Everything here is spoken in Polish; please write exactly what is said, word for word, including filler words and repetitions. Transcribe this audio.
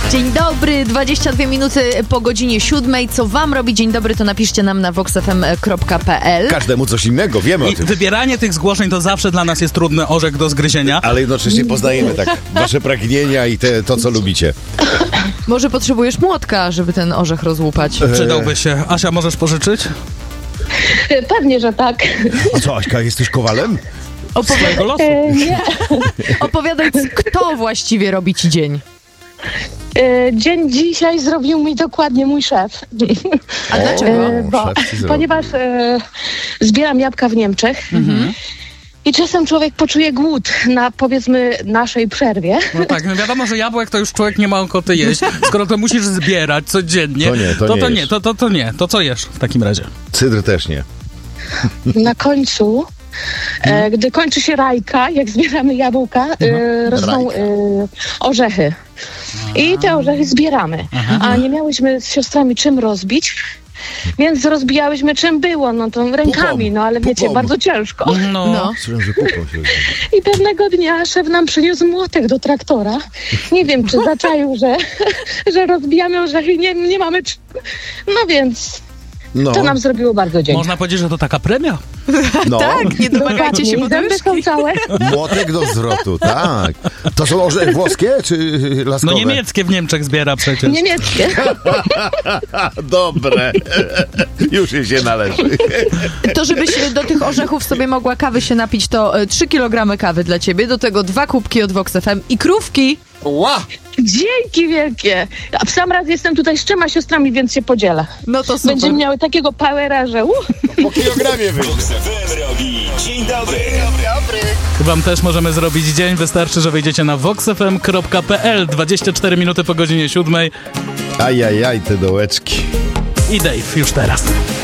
Dzień dobry, dwadzieścia dwie minuty po godzinie siódmej. Co wam robi dzień dobry, to napiszcie nam na vox f m kropka p l. Każdemu coś innego, wiemy I o tym. wybieranie tych zgłoszeń to zawsze dla nas jest trudny orzech do zgryzienia. Ale jednocześnie poznajemy tak wasze pragnienia i te, to, co lubicie. Może potrzebujesz młotka, żeby ten orzech rozłupać. Przydałby się. Asia, możesz pożyczyć? Pewnie, że tak. A co, Aśka, jesteś kowalem? Swojego losu. E, nie. Opowiadaj, kto właściwie robi ci dzień. E, dzień dzisiaj zrobił mi dokładnie mój szef. A dlaczego? E, bo, szef ci zrobił. ponieważ e, zbieram jabłka w Niemczech Mhm. i czasem człowiek poczuje głód na, powiedzmy, naszej przerwie. No tak, no wiadomo, że jabłek to już człowiek nie ma ochoty jeść. Skoro to musisz zbierać codziennie, To nie, to to, nie to jesz. nie, to, to, to nie. To co jesz w takim razie? Cydr też nie. Na końcu, e, gdy kończy się rajka, jak zbieramy jabłka, e, rosną e, orzechy. I te orzechy zbieramy. A nie miałyśmy z siostrami czym rozbić, więc rozbijałyśmy czym było, no to rękami, no ale wiecie, Pupą. bardzo ciężko. No. No. Słyszałem, że pupą się robi. I pewnego dnia szef nam przyniósł młotek do traktora. Nie wiem, czy zaczaił, że, że rozbijamy orzechy, nie, nie mamy czym. No więc No, to nam zrobiło bardzo dzień. Można powiedzieć, że to taka premia. no. Tak, nie domagajcie się Dokładnie. I zęby podwyżki. są całe. Młotek do zwrotu, tak. To są orzechy włoskie czy laskowe? No niemieckie w Niemczech zbiera przecież. Niemieckie. Dobre. Już jej się należy. To żebyś do tych orzechów sobie mogła kawy się napić, to e, trzy kilogramy kawy dla ciebie, do tego dwa kubki od Vox F M i krówki. Ła! Dzięki wielkie. A w sam raz jestem tutaj z trzema siostrami, więc się podzielę. No to super. Będziemy miały takiego powera, że uh. Po kilogramie wyjdzie. Vox F M robi dzień dobry. Wam też możemy zrobić dzień. Wystarczy, że wejdziecie na vox f m kropka p l. dwadzieścia cztery minuty po godzinie siódmej. Ajajaj, te dołeczki. I Dave już teraz.